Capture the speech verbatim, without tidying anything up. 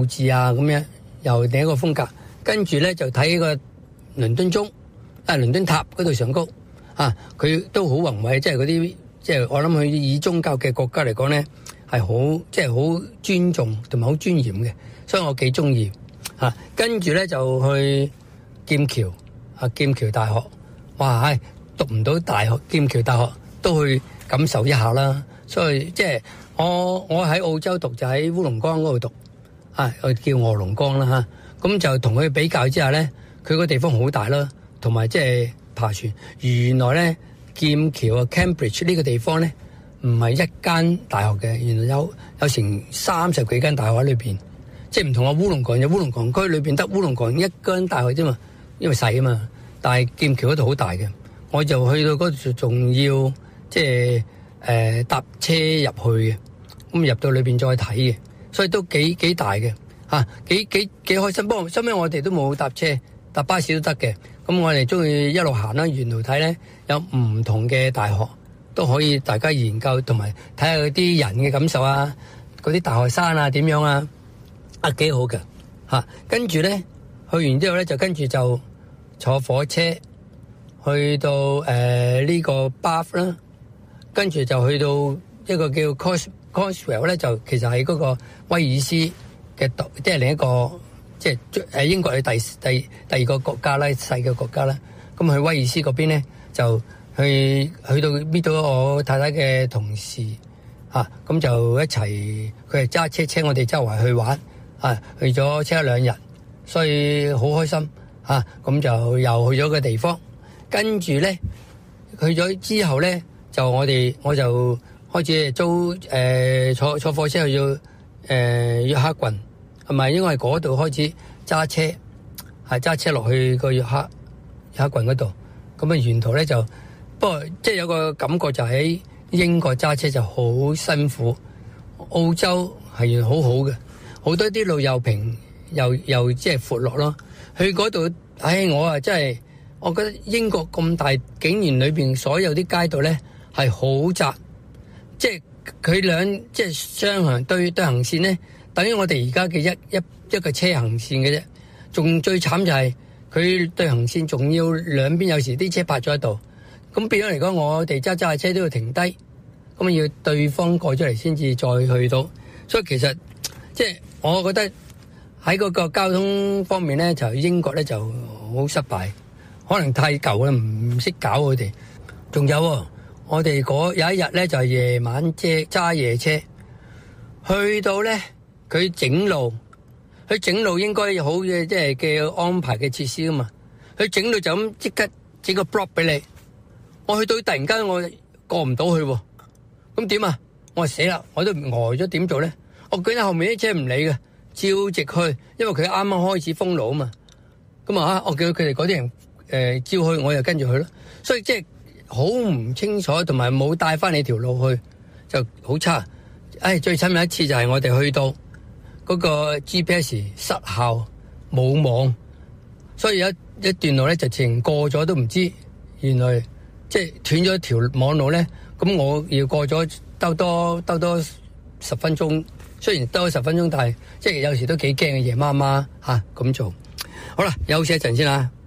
字啊咁樣，又另一個風格。跟住咧就睇個倫敦鐘，啊倫敦塔嗰度上高，啊佢都好宏偉，即係嗰啲即係我諗佢以宗教嘅國家嚟講咧，係好即係好尊重同埋好尊嚴嘅，所以我幾中意。啊，跟住咧就去劍橋，啊劍橋大學，哇係讀唔到大學，劍橋大學都去感受一下啦。所以即係我我喺澳洲讀就喺烏龍崗嗰度讀，啊我叫臥龍崗啦嚇。咁就同佢比較之下咧，佢個地方好大啦，同埋即係爬船。原來咧劍橋啊 Cambridge 呢個地方咧，唔係一間大學嘅，原來有有成三十幾間大學喺裏邊。即係唔同啊烏龍崗，有烏龍崗區裏邊得烏龍崗一間大學啫嘛，因為細啊嘛。但係劍橋嗰度好大嘅，我就去到嗰度仲要即係誒搭車入去嘅，咁入到裏邊再睇嘅，所以都幾幾大嘅。啊，幾幾幾開心！不過收尾我哋都冇搭車，搭巴士都得嘅。咁我哋中意一路行啦，沿路睇咧，有唔同嘅大學都可以大家研究，同埋睇下嗰啲人嘅感受啊，嗰啲大學生啊點樣啊，啊幾好嘅嚇。跟住咧去完之後咧，就跟住就坐火車去到誒呢、呃這個 Bath 啦，跟住就去到一個叫 Cos Coswell 咧，就其實係嗰個威爾斯嘅獨，即係另一個，即係誒英國嘅第第第二個國家啦，細嘅國家啦。咁去威爾斯嗰邊咧，就去去到搣到我太太嘅同事啊，咁就一齊，佢係揸車車我哋周圍去玩啊，去咗車一兩日，所以好開心啊！咁就又去咗個地方，跟住咧去咗之後咧，就我哋我就開始租誒、呃、坐坐火車去到誒約克郡。係咪應該係嗰度開始揸車，係揸車落去個約克約克郡嗰度。咁啊沿途咧就，不過即係有個感覺就喺英國揸車就好辛苦，澳洲係好好嘅，好多啲路又平又又即係闊落咯。去嗰度，唉我啊真係，我覺得英國咁大，竟然裏邊所有啲街道咧係好窄，即係佢兩即係雙行對對行線咧。等於我哋而家嘅一一一個車行線嘅啫，仲最慘就係佢對行線仲要兩邊有時啲車泊咗喺度，咁變咗嚟講，我哋揸揸下車都要停低，咁要對方過咗嚟先至再去到，所以其實即係我覺得喺嗰個交通方面咧，就英國咧就好失敗，可能太舊啦，唔識搞佢哋。仲有我哋嗰有一日咧就係夜晚即係揸夜車去到咧。佢整路，佢整路應該好嘅，即係嘅安排嘅設施啊嘛。佢整路就咁即刻整個 block 俾你，我去到突然間我過唔到去，咁點啊？我話死啦，我都呆咗，點做咧？我見到後面啲車唔理嘅，照直去，因為佢啱啱開始封路啊嘛。咁啊，我叫佢哋嗰啲人誒、呃、照去，我又跟住去咯。所以即係好唔清楚，同埋冇帶翻你條路去，就好差。唉，最慘有一次就係我哋去到。嗰個 G P S 失效冇網，所以有一一段路咧就直情過咗都唔知，原來即係斷咗條網路咧。咁我要過咗兜多兜多十分鐘，雖然兜咗十分鐘，但係即係有時都幾驚嘅，夜媽媽嚇咁做。好啦，休息一陣先啦。